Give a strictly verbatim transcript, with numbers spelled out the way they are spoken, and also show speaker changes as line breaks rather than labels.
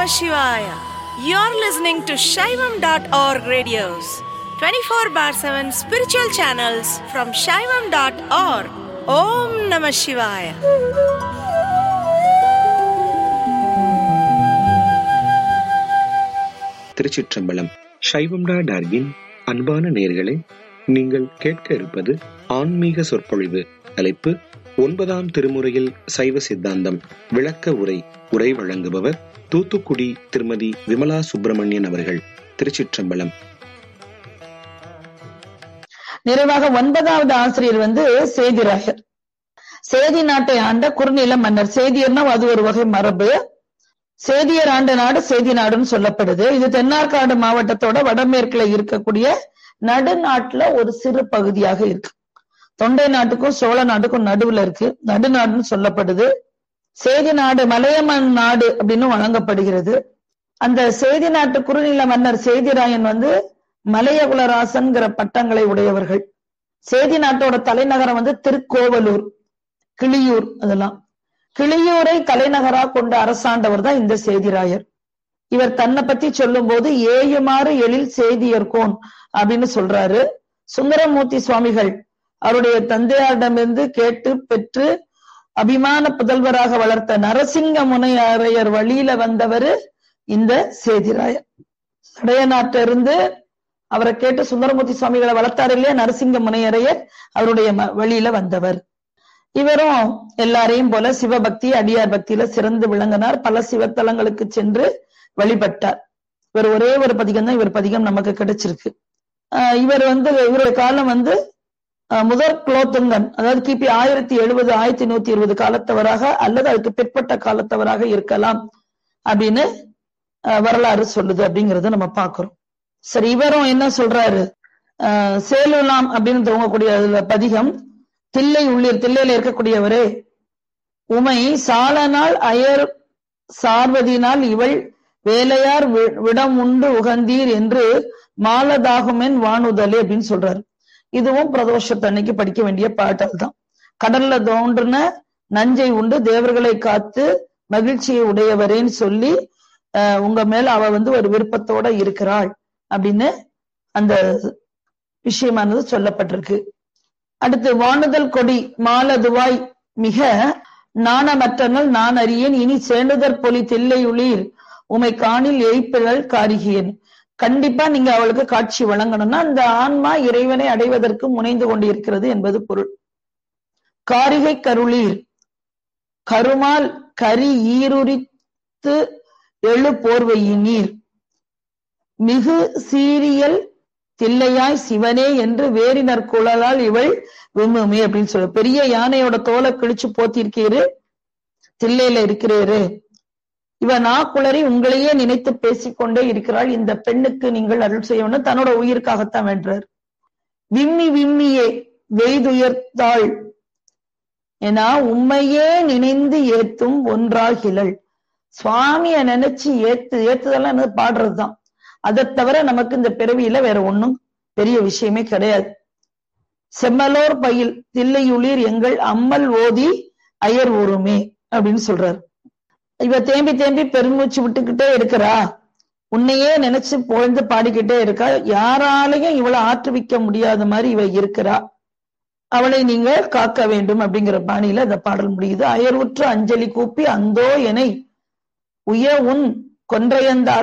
Shivaya. You're listening to Shaivam dot org radios, twenty-four bar seven spiritual channels from Shaivam dot org. Om Namah Shivaya.
திருச்சிற்றம்பலம். சைவம் dot ஆர்கின் அன்பான நேயர்களே, நீங்கள் கேட்க இருப்பது ஆன்மீக சொற்பொழிவு. தலைப்பு ஒன்பதாம் திருமுறையில் சைவ சித்தாந்தம் விளக்க உரை. உரை வழங்குபவர் தூத்துக்குடி திருமதி விமலா சுப்பிரமணியன் அவர்கள். திருச்சிற்றம்பலம்.
நிறைவாக ஒன்பதாவது ஆசிரியர் வந்து சேதிராயர். சேதி நாட்டை ஆண்ட குறுநில மன்னர். சேதியர்னா அது ஒரு வகை மரபு. சேதியர் ஆண்ட நாடு சேதி நாடுன்னு சொல்லப்படுது. இது தென்னார்காடு மாவட்டத்தோட வடமேற்குல இருக்கக்கூடிய நடுநாட்டுல ஒரு சிறு பகுதியாக இருக்கு. தொண்டை நாட்டுக்கும் சோழ நாட்டுக்கும் நடுவுல இருக்கு. நடுநாடுன்னு சொல்லப்படுது. சேதி நாடு மலையமன் நாடு அப்படின்னு வழங்கப்படுகிறது. அந்த சேதி நாட்டு குறுநில மன்னர் சேதிராயன் வந்து மலையகுலராசன்கிற பட்டங்களை உடையவர்கள். சேதி நாட்டோட தலைநகரம் வந்து திருக்கோவலூர், கிளியூர். அதெல்லாம் கிளியூரை தலைநகரா கொண்ட அரசாண்டவர் தான் இந்த சேதிராயர். இவர் தன்னை பத்தி சொல்லும் போது ஏயுமாறு எழில் சேதியர்கோன் அப்படின்னு சொல்றாரு. சுந்தரமூர்த்தி சுவாமிகள் அவருடைய தந்தையாரிடமிருந்து கேட்டு பெற்று அபிமான புதல்வராக வளர்த்த நரசிங்க முனையரையர் வழியில வந்தவர் இந்த சேதிராயர். சடைய நாட்டிலிருந்து அவரை கேட்டு சுந்தரமூர்த்தி சுவாமிகளை வளர்த்தாரு இல்லையா நரசிங்க முனையரையர், அவருடைய வழியில வந்தவர். இவரும் எல்லாரையும் போல சிவபக்தி அடியார் பக்தியில சிறந்து விளங்கினார். பல சிவத்தலங்களுக்கு சென்று வழிபட்டார். இவர் ஒரே ஒரு பதிகம் தான் இவர் பதிகம் நமக்கு கிடைச்சிருக்கு. ஆஹ் இவர் வந்து இவருடைய காலம் வந்து முதற் குலோத்துங்கன், அதாவது கிபி ஆயிரத்தி எழுபது ஆயிரத்தி நூத்தி இருபது காலத்தவராக அல்லது அதுக்கு பிற்பட்ட காலத்தவராக இருக்கலாம் அப்படின்னு வரலாறு சொல்லுது. அப்படிங்கறத நம்ம பாக்குறோம். சரி, இவரும் என்ன சொல்றாரு, அஹ் சேலுலாம் அப்படின்னு துவங்கக்கூடிய பதிகம். தில்லை உள்ளீர், தில்லையில இருக்கக்கூடியவரே, உமை சாலனால் அயர் சார்வதினால் இவள் வேலையார் விடம் உண்டு உகந்தீர் என்று மாலதாகுமென் வானுதலே அப்படின்னு சொல்றாரு. இதுவும் பிரதோஷத்தன்னைக்கு படிக்க வேண்டிய பாடல் தான். கடல்ல தோன்றுன நஞ்சை உண்டு தேவர்களை காத்து மகிழ்ச்சியை உடையவரேன்னு சொல்லி அஹ் உங்க மேல அவ வந்து ஒரு விருப்பத்தோட இருக்கிறாள் அப்படின்னு அந்த விஷயமானது சொல்லப்பட்டிருக்கு. அடுத்து வானுதல் கொடி மாலதுவாய் மிக நாணமற்றனல் நான் அறியேன் இனி சேண்டுதற் பொலி தில்லையுளீர் உமை காணில் எய்ப்பிழல் காரிகியன். கண்டிப்பா நீங்க அவளுக்கு காட்சி வழங்கணும்னா அந்த ஆன்மா இறைவனை அடைவதற்கு முனைந்து கொண்டிருக்கிறது என்பது பொருள். காரிகை கருளீர் கருமால் கரி ஈருரித்து எழு போர்வையினீர் மிகு சீரியல் தில்லையாய் சிவனே என்று வேறினர் குழலால் இவள் விம்முமே அப்படின்னு சொல்ற. பெரிய யானையோட தோலை கிழிச்சு போத்திருக்கீரு, தில்லையில இருக்கிறீரு, இவ நாக்குளறி உங்களையே நினைத்து பேசிக்கொண்டே இருக்கிறாள், இந்த பெண்ணுக்கு நீங்கள் அருள் செய்யணும். தன்னோட உயிருக்காகத்தான் வென்றார். விம்மி விம்மியே வெய்துயர்த்தாள் ஏன்னா உண்மையே நினைந்து ஏத்தும் ஒன்றாகிலள். சுவாமிய நினைச்சு ஏத்து ஏத்துதெல்லாம் பாடுறதுதான். அதை தவிர நமக்கு இந்த பிறவியில வேற ஒண்ணும் பெரிய விஷயமே கிடையாது. செம்மலோர் பயில் தில்லையுளிர் எங்கள் அம்மல் ஓதி அயர் ஊருமே அப்படின்னு சொல்றாரு. இவ தேம்பி தேம்பி பெருமூச்சு விட்டுக்கிட்டே இருக்கிறா, உன்னையே நினைச்சு பொழுது பாடிக்கிட்டே இருக்கா, யாராலையும் இவளை ஆற்றுவிக்க முடியாத மாதிரி இவ இருக்கிறா, அவளை நீங்க காக்க வேண்டும் அப்படிங்கிற பாணியில இந்த பாடல் முடியுது. அயர்வுற்று அஞ்சலி கூப்பி அந்தோ எனை உய உன் கொன்றையந்தார்